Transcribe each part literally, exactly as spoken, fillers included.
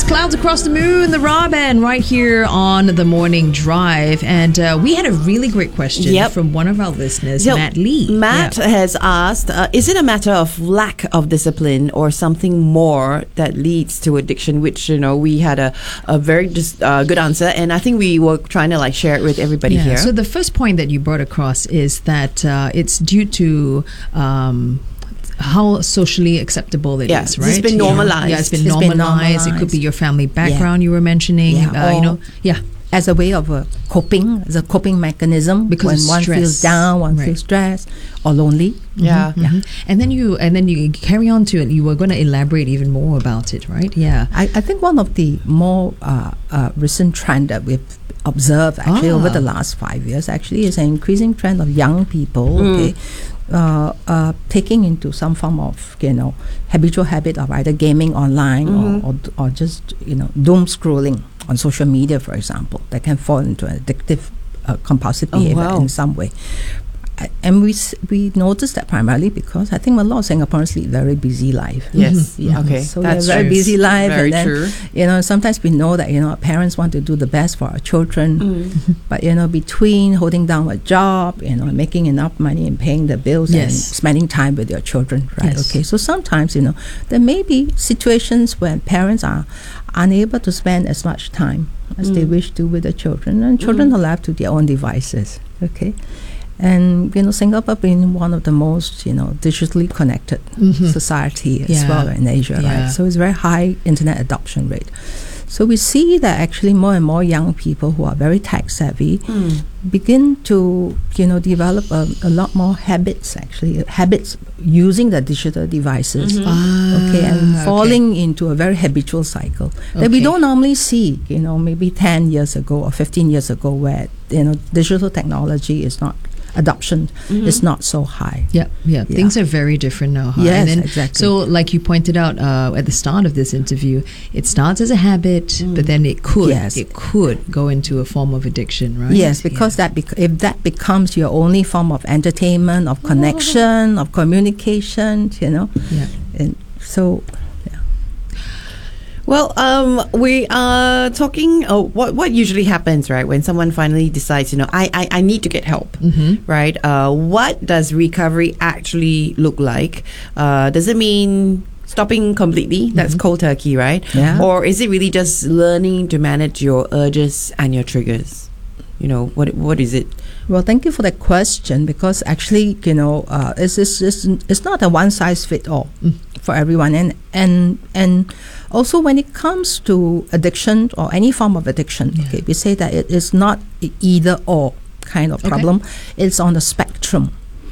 It's Clouds Across the Moon, the Raw Band, right here on the Morning Drive. And uh, we had a really great question Yep. from one of our listeners, Yep. Matt Lee. Matt Yeah. has asked, uh, is it a matter of lack of discipline or something more that leads to addiction? Which, you know, we had a, a very just, uh, good answer. And I think we were trying to like share it with everybody Yeah. here. So the first point that you brought across is that uh, it's due to um, how socially acceptable it Yeah, is, it's right? been Yeah. normalized. Yeah, it's been, It's been normalized. It could be normalized. your family background you were mentioning. Yeah, Uh, you or- know, yeah. as a way of uh, coping, as a coping mechanism. Because when of one stress. feels down, one Right. feels stressed or lonely. yeah. Mhm. And then you and then you carry on to it. You were going to elaborate even more about it, right? Yeah. I, I think one of the more uh, uh, recent trend that we've observed actually Ah. over the last five years actually is an increasing trend of young people, okay, uh, uh, taking into some form of, you know, habitual habit of either gaming online or, or or just, you know, doom scrolling on social media, for example, that can fall into an addictive uh, compulsive Oh, behavior wow. in some way. I- And we s- we noticed that primarily because I think a lot of Singaporeans lead very busy life. Yes. Yeah. Okay. So That's they're very true. busy life, Very and then true. you know sometimes we know that you know parents want to do the best for our children, Mm. but you know between holding down a job, you know, making enough money and paying the bills and Yes. spending time with your children, right? Yes. Okay. So sometimes you know there may be situations when parents are unable to spend as much time as they wish to with the children, and children are left to their own devices. Okay. And you know, Singapore being one of the most you know digitally connected Mhm. society as Yeah. well in Asia, Yeah. right? So it's very high internet adoption rate. So we see that actually more and more young people who are very tech savvy Mm. begin to you know develop a, a lot more habits actually habits using the digital devices. Ah, Okay, and okay. falling into a very habitual cycle that we Okay. don't normally see, you know, maybe ten years ago or fifteen years ago, where you know digital technology is not adoption is not so high. Yeah, yeah, Yeah. Things are very different now. Huh? Yes, and then, exactly. So, like you pointed out uh, at the start of this interview, it starts as a habit, but then it could, Yes. it could go into a form of addiction, right? Yes, because that bec- if that becomes your only form of entertainment, of connection, of communication, you know, Yeah. and so Well, um, we are talking. Oh, what what usually happens, right? When someone finally decides, you know, I I, I need to get help, Mm-hmm. right? Uh, what does recovery actually look like? Uh, does it mean stopping completely? That's cold turkey, right? Yeah. Or is it really just learning to manage your urges and your triggers? You know, what what is it? Well, thank you for that question, because actually, you know, uh, it's, it's, it's, it's not a one size fit all Mm. for everyone, and and and also when it comes to addiction or any form of addiction, Yeah. okay, we say that it is not e- either or kind of Okay. problem. It's on the spectrum.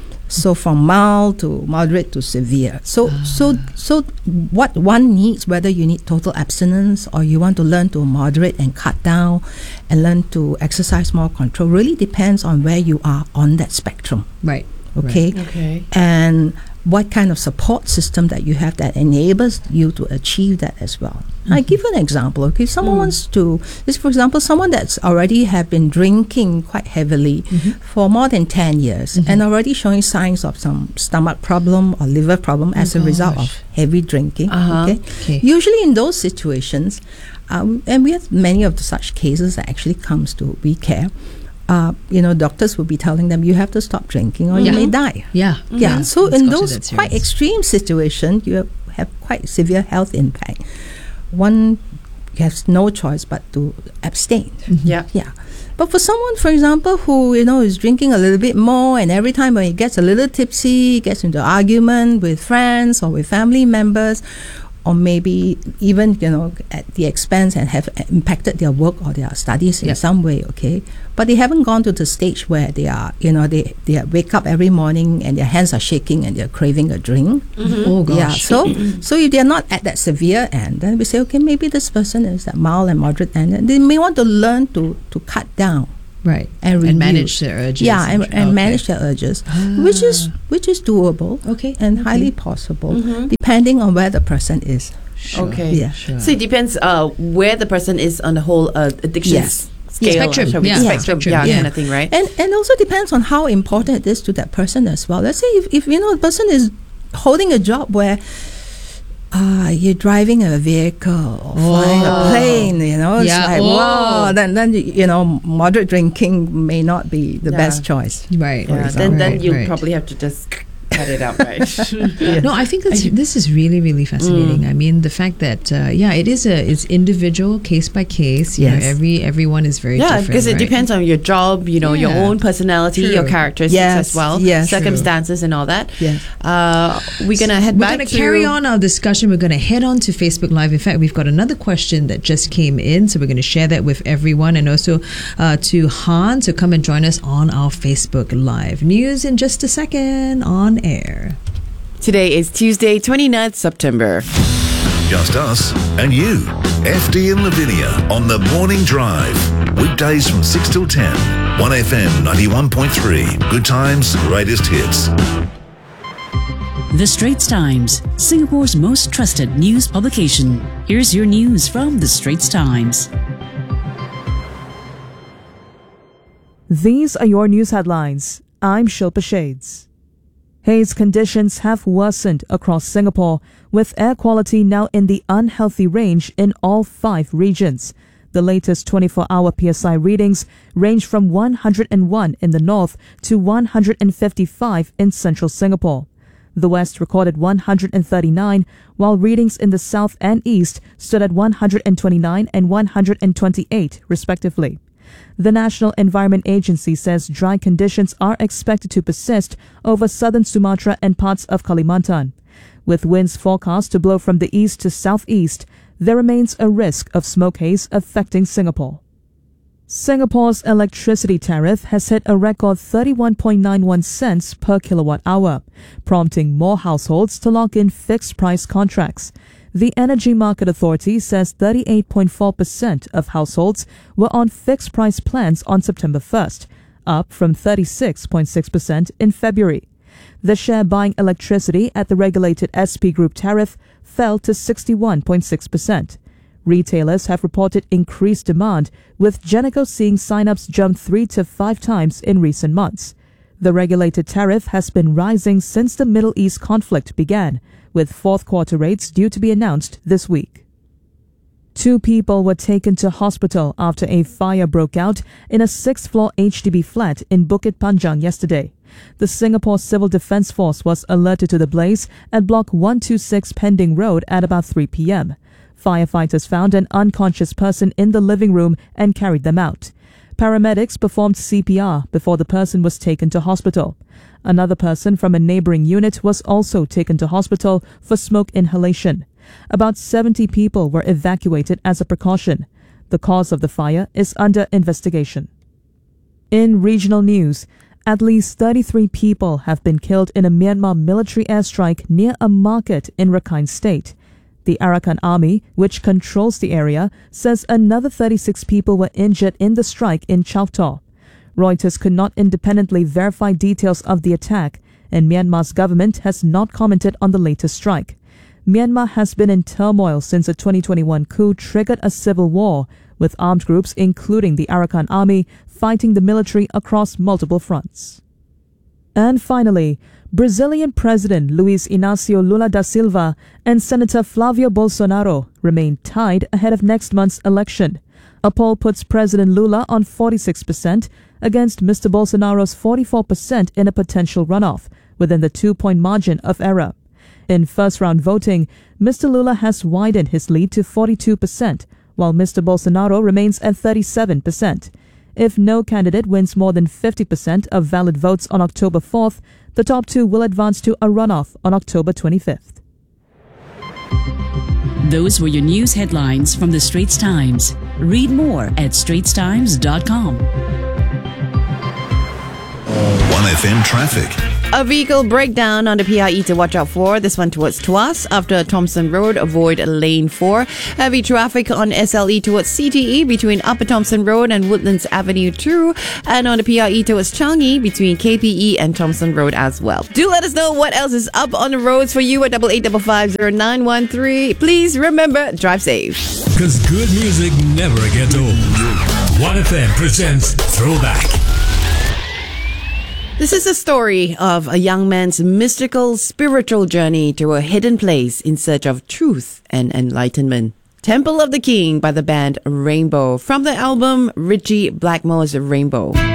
So from mild to moderate to severe. So so so what one needs, whether you need total abstinence or you want to learn to moderate and cut down and learn to exercise more control, really depends on where you are on that spectrum. Right. Okay. Okay. And what kind of support system that you have that enables you to achieve that as well. I give you an example. Okay, someone wants to, this for example, someone that's already have been drinking quite heavily for more than ten years and already showing signs of some stomach problem or liver problem as a result of gosh. heavy drinking. Uh-huh. Okay? Okay. Usually in those situations, um, and we have many of the such cases that actually comes to we care. Uh, you know, doctors will be telling them you have to stop drinking or you Yeah. may die. Yeah. Yeah, so It's in got to those that quite serious. extreme situations, you have, have quite severe health impact. One has no choice but to abstain. Yeah. Yeah. But for someone, for example, who, you know, is drinking a little bit more and every time when he gets a little tipsy, gets into argument with friends or with family members, or maybe even, you know, at the expense and have impacted their work or their studies in Yep. some way, okay? But they haven't gone to the stage where they are, you know, they, they wake up every morning and their hands are shaking and they're craving a drink. Oh gosh. Yeah, so so if they're not at that severe end, then we say, okay, maybe this person is that mild and moderate end, and they may want to learn to, to cut down right. and, And manage reduce. their urges. Yeah, and, and okay. manage their urges, which is which is doable, Okay, and okay. highly possible, depending on where the person is. Sure. Okay. Yeah. Sure. So it depends uh, where the person is on the whole uh, addiction Yes. scale, Spectrum, shall we- yeah. spectrum, Spectrum, yeah, yeah. kind of thing, right? And and also depends on how important it is to that person as well. Let's say if, if you know the person is holding a job where uh, you're driving a vehicle or flying a plane, you know, it's Yeah. like, Oh. wow, then, then, you know, moderate drinking may not be the Yeah. best choice. Right. Yeah, right, then then right, you right. probably have to just cut it out, right? No, I think that's, this is really, really fascinating. I mean, the fact that uh, yeah, it is a it's individual, case by case. You Yes. know, every everyone is very Yeah, different. because it right? depends on your job, you know, your Yeah. own personality, your True. characteristics Yes, as well, yes. circumstances and all that. Yes. Uh, we're gonna head We're back going to to carry on our discussion. We're going to head on to Facebook Live. In fact, we've got another question that just came in, so we're going to share that with everyone, and also uh, to Han to come and join us on our Facebook Live. News in just a second on air. Today is Tuesday, twenty-ninth September. Just us and you. F D and Lavinia on the Morning Drive. Weekdays from six till ten. one F M ninety-one point three. Good times, greatest hits. The Straits Times, Singapore's most trusted news publication. Here's your news from The Straits Times. These are your news headlines. I'm Shilpa Shades. Haze conditions have worsened across Singapore, with air quality now in the unhealthy range in all five regions. The latest twenty-four hour P S I readings range from one hundred one in the north to one hundred fifty-five in central Singapore. The west recorded one hundred thirty-nine, while readings in the south and east stood at one hundred twenty-nine and one hundred twenty-eight, respectively. The National Environment Agency says dry conditions are expected to persist over southern Sumatra and parts of Kalimantan. With winds forecast to blow from the east to southeast, there remains a risk of smoke haze affecting Singapore. Singapore's electricity tariff has hit a record thirty-one point nine one cents per kilowatt hour, prompting more households to lock in fixed price contracts. The Energy Market Authority says thirty-eight point four percent of households were on fixed price plans on September first, up from thirty-six point six percent in February. The share buying electricity at the regulated S P Group tariff fell to sixty-one point six percent. Retailers have reported increased demand, with Geneco seeing sign-ups jump three to five times in recent months. The regulated tariff has been rising since the Middle East conflict began, with fourth quarter rates due to be announced this week. Two people were taken to hospital after a fire broke out in a sixth floor H D B flat in Bukit Panjang yesterday. The Singapore Civil Defence Force was alerted to the blaze at Block one twenty-six Pending Road at about three p.m. Firefighters found an unconscious person in the living room and carried them out. Paramedics performed C P R before the person was taken to hospital. Another person from a neighboring unit was also taken to hospital for smoke inhalation. About seventy people were evacuated as a precaution. The cause of the fire is under investigation. In regional news, at least thirty-three people have been killed in a Myanmar military airstrike near a market in Rakhine State. The Arakan Army, which controls the area, says another thirty-six people were injured in the strike in Chowtor. Reuters could not independently verify details of the attack, and Myanmar's government has not commented on the latest strike. Myanmar has been in turmoil since a twenty twenty-one coup triggered a civil war, with armed groups including the Arakan Army fighting the military across multiple fronts. And finally, Brazilian President Luiz Inácio Lula da Silva and Senator Flávio Bolsonaro remain tied ahead of next month's election. A poll puts President Lula on forty-six percent against Mister Bolsonaro's forty-four percent in a potential runoff, within the two-point margin of error. In first-round voting, Mister Lula has widened his lead to forty-two percent, while Mister Bolsonaro remains at thirty-seven percent. If no candidate wins more than fifty percent of valid votes on October fourth, the top two will advance to a runoff on October twenty-fifth. Those were your news headlines from The Straits Times. Read more at straits times dot com. one F M traffic. A vehicle breakdown on the P I E to watch out for. This one towards Tuas. After Thompson Road, avoid lane four. Heavy traffic on S L E towards C T E between Upper Thompson Road and Woodlands Avenue two. And on the P I E towards Changi between K P E and Thompson Road as well. Do let us know what else is up on the roads for you at double eight double five zero nine one three. Please remember, drive safe. Because good music never gets old. one F M presents Throwback. This is a story of a young man's mystical spiritual journey to a hidden place in search of truth and enlightenment. Temple of the King by the band Rainbow from the album Richie Blackmore's Rainbow.